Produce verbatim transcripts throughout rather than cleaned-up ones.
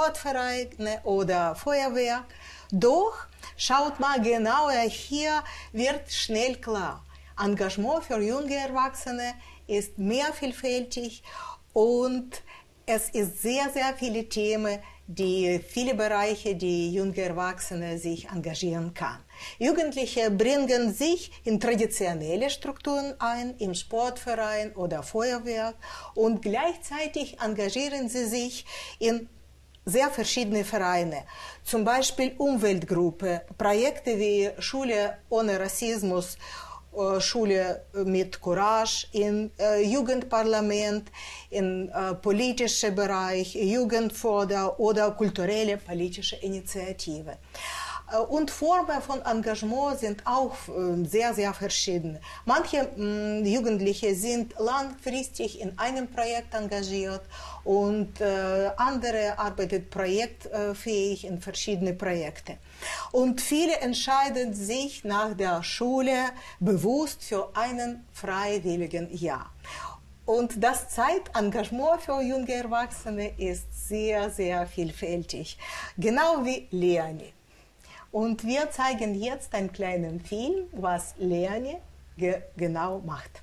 Sportvereine oder Feuerwehr. Doch schaut mal genauer, hier wird schnell klar, Engagement für junge Erwachsene ist mehr vielfältig und es ist sehr, sehr viele Themen, die viele Bereiche, die junge Erwachsene sich engagieren kann. Jugendliche bringen sich in traditionelle Strukturen ein, im Sportverein oder Feuerwehr, und gleichzeitig engagieren sie sich in sehr verschiedene Vereine, zum Beispiel Umweltgruppe, Projekte wie Schule ohne Rassismus, Schule mit Courage, im äh, Jugendparlament, im äh, politischen Bereich, Jugendförder oder kulturelle politische Initiative. Äh, und Formen von Engagement sind auch äh, sehr, sehr verschieden. Manche mh, Jugendliche sind langfristig in einem Projekt engagiert und äh, andere arbeiten projektfähig in verschiedenen Projekten. Und viele entscheiden sich nach der Schule bewusst für einen freiwilligen Jahr. Und das zeigt, Engagement für junge Erwachsene ist sehr, sehr vielfältig. Genau wie Leonie. Und wir zeigen jetzt einen kleinen Film, was Leonie ge genau macht.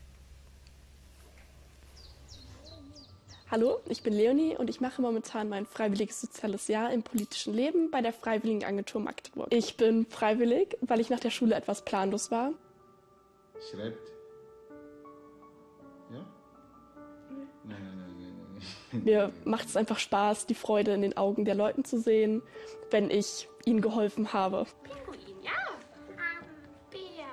Hallo, ich bin Leonie und ich mache momentan mein freiwilliges soziales Jahr im politischen Leben bei der Freiwilligenagentur Magdeburg. Ich bin freiwillig, weil ich nach der Schule etwas planlos war. Schreibt. Ja? Nein, nein, nein, nein. Mir macht es einfach Spaß, die Freude in den Augen der Leute zu sehen, wenn ich ihnen geholfen habe. Pinguin, ja. Ähm, Bär.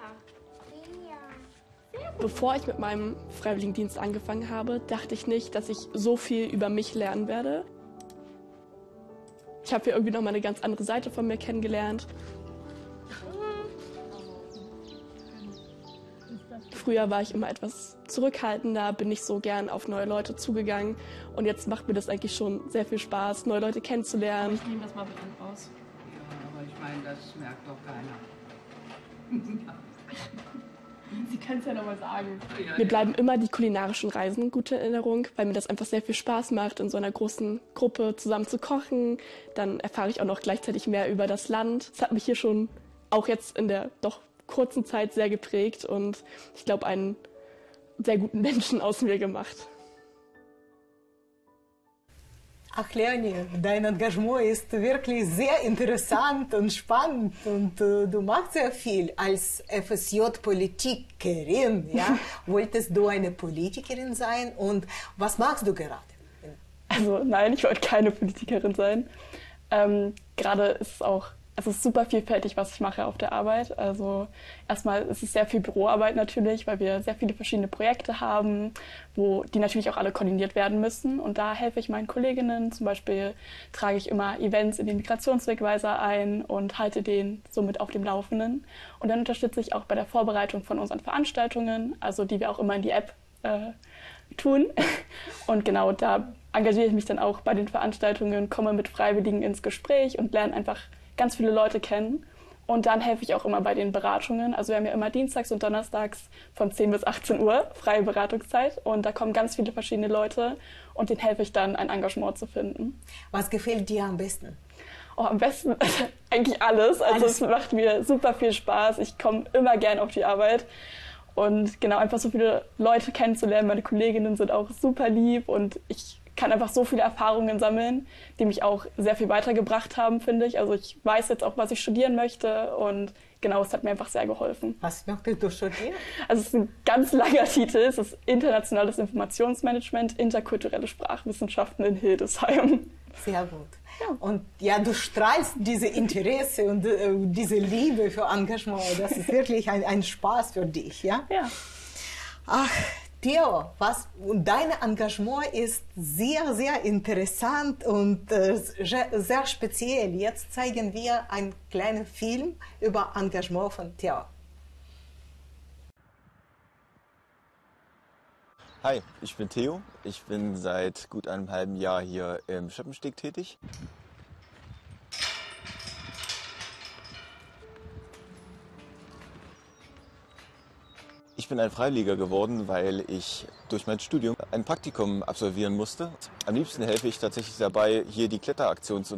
Bär. Bevor ich mit meinem Freiwilligendienst angefangen habe, dachte ich nicht, dass ich so viel über mich lernen werde. Ich habe hier irgendwie noch mal eine ganz andere Seite von mir kennengelernt. Früher war ich immer etwas zurückhaltender, bin nicht so gern auf neue Leute zugegangen. Und jetzt macht mir das eigentlich schon sehr viel Spaß, neue Leute kennenzulernen. Ich nehme das mal bitte raus. Ja, aber ich meine, das merkt doch keiner. Sie können es ja noch mal sagen. Mir bleiben immer die kulinarischen Reisen in guter Erinnerung, weil mir das einfach sehr viel Spaß macht, in so einer großen Gruppe zusammen zu kochen. Dann erfahre ich auch noch gleichzeitig mehr über das Land. Das hat mich hier schon auch jetzt in der doch kurzen Zeit sehr geprägt und ich glaube, einen sehr guten Menschen aus mir gemacht. Ach Leonie, dein Engagement ist wirklich sehr interessant und spannend und äh, du machst sehr viel als F S J-Politikerin. Ja? Wolltest du eine Politikerin sein und was machst du gerade? Also nein, ich wollte keine Politikerin sein. Ähm, gerade ist es auch Es ist super vielfältig, was ich mache auf der Arbeit. Also erstmal ist es sehr viel Büroarbeit natürlich, weil wir sehr viele verschiedene Projekte haben, wo die natürlich auch alle koordiniert werden müssen. Und da helfe ich meinen Kolleginnen. Zum Beispiel trage ich immer Events in den Migrationswegweiser ein und halte den somit auf dem Laufenden. Und dann unterstütze ich auch bei der Vorbereitung von unseren Veranstaltungen, also die wir auch immer in die App äh, tun. Und genau da engagiere ich mich dann auch bei den Veranstaltungen, komme mit Freiwilligen ins Gespräch und lerne einfach ganz viele Leute kennen. Und dann helfe ich auch immer bei den Beratungen. Also wir haben ja immer dienstags und donnerstags von zehn bis achtzehn Uhr freie Beratungszeit. Und da kommen ganz viele verschiedene Leute und denen helfe ich dann, ein Engagement zu finden. Was gefällt dir am besten? Oh, am besten eigentlich alles. Also alles. Es macht mir super viel Spaß. Ich komme immer gern auf die Arbeit. Und genau, einfach so viele Leute kennenzulernen. Meine Kolleginnen sind auch super lieb und ich kann einfach so viele Erfahrungen sammeln, die mich auch sehr viel weitergebracht haben, finde ich. Also ich weiß jetzt auch, was ich studieren möchte und genau, es hat mir einfach sehr geholfen. Was möchtest du studieren? Also es ist ein ganz langer Titel, es ist Internationales Informationsmanagement, interkulturelle Sprachwissenschaften in Hildesheim. Sehr gut. Ja. Und ja, du strahlst diese Interesse und äh, diese Liebe für Engagement. Das ist wirklich ein, ein Spaß für dich, ja? Ja. Ach, Theo, was, dein Engagement ist sehr, sehr interessant und äh, sehr speziell. Jetzt zeigen wir einen kleinen Film über Engagement von Theo. Hi, ich bin Theo. Ich bin seit gut einem halben Jahr hier im Schöppensteg tätig. Ich bin ein Freiwilliger geworden, weil ich durch mein Studium ein Praktikum absolvieren musste. Am liebsten helfe ich tatsächlich dabei, hier die Kletteraktion zu